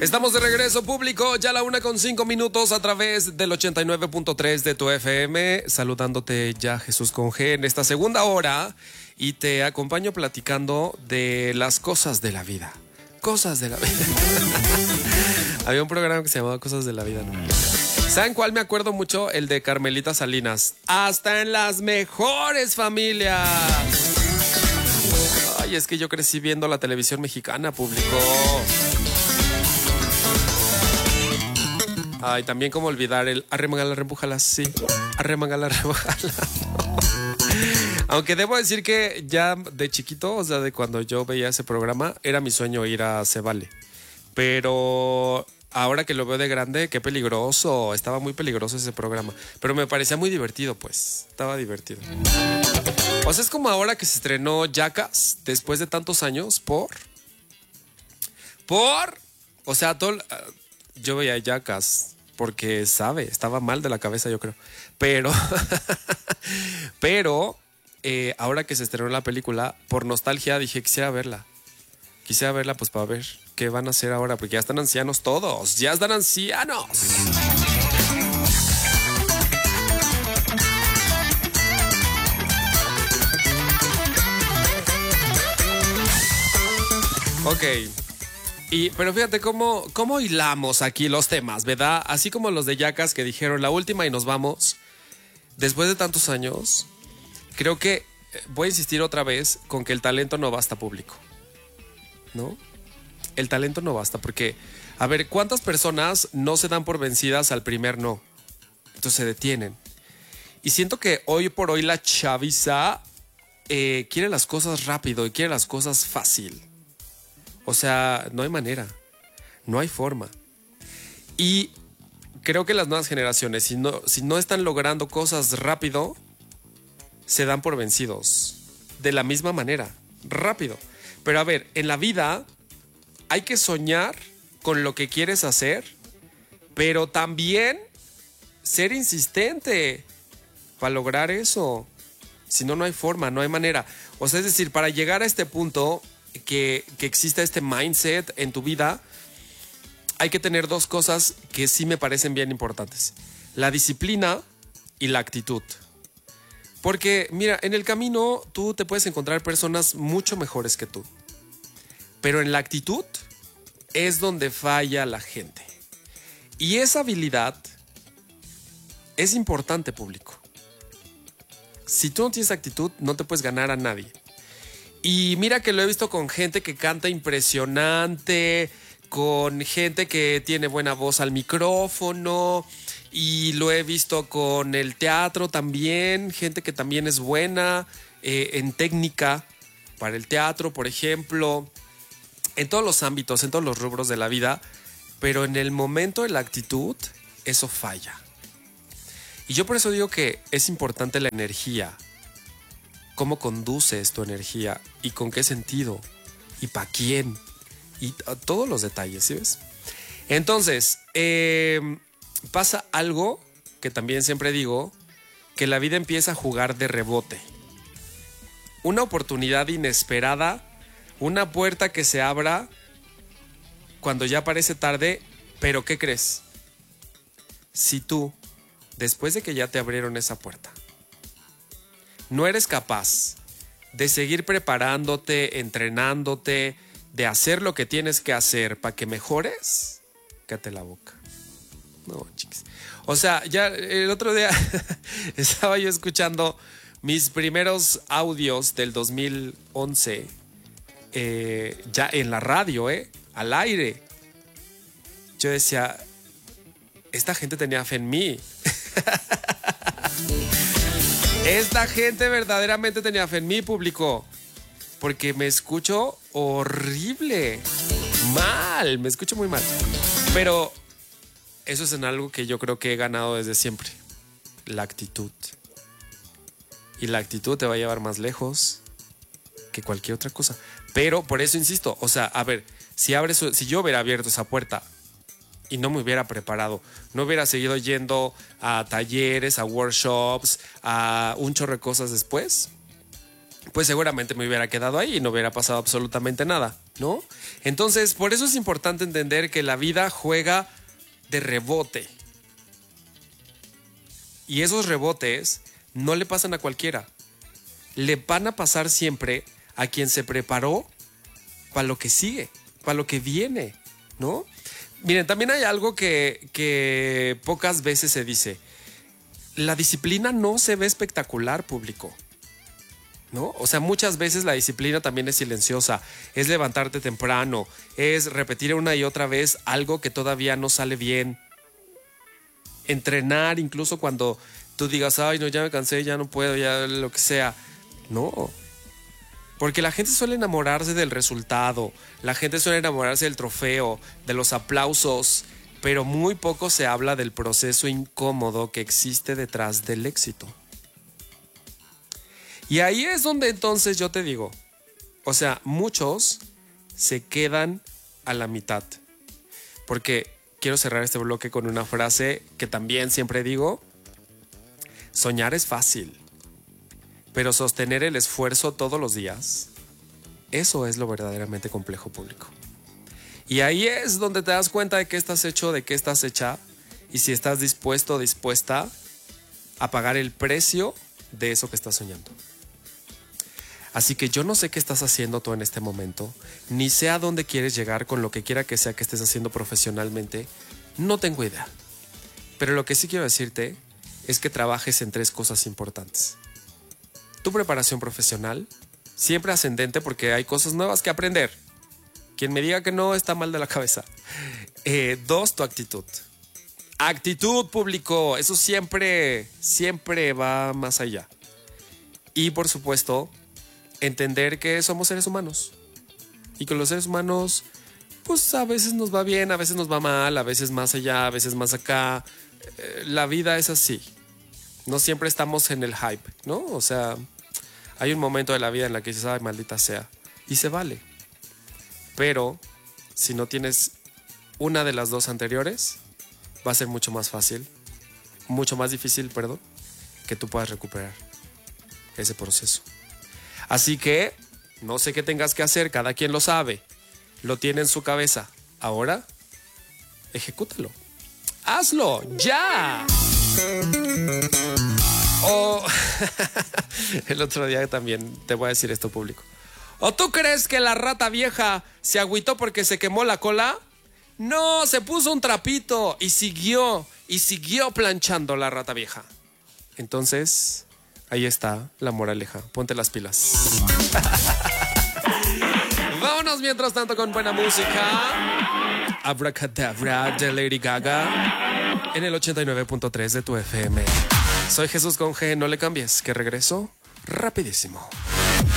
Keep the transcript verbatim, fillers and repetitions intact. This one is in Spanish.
Estamos de regreso, público, ya a la una con cinco minutos a través del ochenta y nueve punto tres de tu F M, saludándote ya Jesús con G en esta segunda hora y te acompaño platicando de las cosas de la vida. Cosas de la vida. Había un programa que se llamaba Cosas de la Vida, ¿no? ¿Saben cuál me acuerdo mucho? El de Carmelita Salinas. Hasta en las mejores familias. Ay, es que yo crecí viendo la televisión mexicana, público. Ay, también como olvidar el arremangala, repújala, sí. Arremangala, repújala. No. Aunque debo decir que ya de chiquito, o sea, de cuando yo veía ese programa, era mi sueño ir a Se Vale. Pero ahora que lo veo de grande, qué peligroso. Estaba muy peligroso ese programa. Pero me parecía muy divertido, pues. Estaba divertido. O sea, es como ahora que se estrenó Jackass después de tantos años por... Por... O sea, todo... Yo veía Jackass porque, sabe, estaba mal de la cabeza, yo creo. Pero... pero... Eh, ahora que se estrenó la película, por nostalgia dije, quisiera verla. Quisiera verla pues para ver qué van a hacer ahora, porque ya están ancianos todos, ya están ancianos. Ok, y, pero fíjate cómo, cómo hilamos aquí los temas, ¿verdad? Así como los de Jackass que dijeron la última y nos vamos. Después de tantos años... Creo que voy a insistir otra vez con que el talento no basta, público, ¿no? El talento no basta porque, a ver, ¿cuántas personas no se dan por vencidas al primer no? Entonces se detienen. Y siento que hoy por hoy la chaviza eh, quiere las cosas rápido y quiere las cosas fácil. O sea, no hay manera, no hay forma. Y creo que las nuevas generaciones, si no, si no están logrando cosas rápido... se dan por vencidos de la misma manera, rápido. Pero a ver, en la vida hay que soñar con lo que quieres hacer, pero también ser insistente para lograr eso. Si no, no hay forma, no hay manera. O sea, es decir, para llegar a este punto que, que exista este mindset en tu vida, hay que tener dos cosas que sí me parecen bien importantes: la disciplina y la actitud. Porque, mira, en el camino tú te puedes encontrar personas mucho mejores que tú. Pero en la actitud es donde falla la gente. Y esa habilidad es importante, público. Si tú no tienes actitud, no te puedes ganar a nadie. Y mira que lo he visto con gente que canta impresionante, con gente que tiene buena voz al micrófono... Y lo he visto con el teatro también, gente que también es buena eh, en técnica para el teatro, por ejemplo, en todos los ámbitos, en todos los rubros de la vida, pero en el momento de la actitud, eso falla. Y yo por eso digo que es importante la energía, cómo conduces tu energía y con qué sentido y para quién y todos los detalles, ¿sí ves? Entonces, eh... pasa algo que también siempre digo, que la vida empieza a jugar de rebote. Una oportunidad inesperada, una puerta que se abra cuando ya parece tarde, pero ¿qué crees? Si tú, después de que ya te abrieron esa puerta, no eres capaz de seguir preparándote, entrenándote, de hacer lo que tienes que hacer para que mejores, cállate la boca. No, chicos. O sea, ya el otro día estaba yo escuchando mis primeros audios del dos mil once, eh, ya en la radio, eh, al aire. Yo decía, esta gente tenía fe en mí. Esta gente verdaderamente tenía fe en mí, público. Porque me escucho horrible. Mal, me escucho muy mal. Pero... eso es en algo que yo creo que he ganado desde siempre. La actitud. Y la actitud te va a llevar más lejos que cualquier otra cosa. Pero por eso insisto, o sea, a ver, si abres, si yo hubiera abierto esa puerta y no me hubiera preparado, no hubiera seguido yendo a talleres, a workshops, a un chorro de cosas después, pues seguramente me hubiera quedado ahí y no hubiera pasado absolutamente nada. ¿no? Entonces, por eso es importante entender que la vida juega de rebote. Y esos rebotes no le pasan a cualquiera. Le van a pasar siempre a quien se preparó para lo que sigue, para lo que viene, ¿no? Miren, también hay algo que, que pocas veces se dice. La disciplina no se ve espectacular, público, ¿no? O sea, muchas veces la disciplina también es silenciosa. Es levantarte temprano, es repetir una y otra vez algo que todavía no sale bien. Entrenar incluso cuando tú digas, ay, no, ya me cansé, ya no puedo, ya lo que sea. No. Porque la gente suele enamorarse del resultado, la gente suele enamorarse del trofeo, de los aplausos, pero muy poco se habla del proceso incómodo que existe detrás del éxito. Y ahí es donde entonces yo te digo, o sea, muchos se quedan a la mitad. Porque quiero cerrar este bloque con una frase que también siempre digo, soñar es fácil. Pero sostener el esfuerzo todos los días, eso es lo verdaderamente complejo, público. Y ahí es donde te das cuenta de qué estás hecho, de qué estás hecha, y si estás dispuesto o dispuesta a pagar el precio de eso que estás soñando. Así que yo no sé qué estás haciendo tú en este momento, ni sé a dónde quieres llegar con lo que quiera que sea que estés haciendo profesionalmente, no tengo idea. Pero lo que sí quiero decirte es que trabajes en tres cosas importantes. Tu preparación profesional, siempre ascendente porque hay cosas nuevas que aprender. Quien me diga que no está mal de la cabeza. Eh, dos, tu actitud. Actitud, público, eso siempre, siempre va más allá. Y por supuesto, entender que somos seres humanos. Y que los seres humanos, pues a veces nos va bien, a veces nos va mal, a veces más allá, a veces más acá. Eh, la vida es así. No siempre estamos en el hype, ¿no? O sea, hay un momento de la vida en la que dices, ay, maldita sea. Y se vale. Pero si no tienes una de las dos anteriores, va a ser mucho más fácil, mucho más difícil, perdón, que tú puedas recuperar ese proceso. Así que no sé qué tengas que hacer, cada quien lo sabe, lo tiene en su cabeza. Ahora, ejecútalo. ¡Hazlo! ¡Ya! O el otro día también te voy a decir esto, público. ¿O tú crees que la rata vieja se agüitó porque se quemó la cola? No, se puso un trapito y siguió, y siguió planchando la rata vieja. Entonces, ahí está la moraleja. Ponte las pilas. Vámonos mientras tanto con buena música. Abracadabra de Lady Gaga en el ochenta y nueve punto tres de tu F M. Soy Jesús con G, no le cambies, que regreso rapidísimo.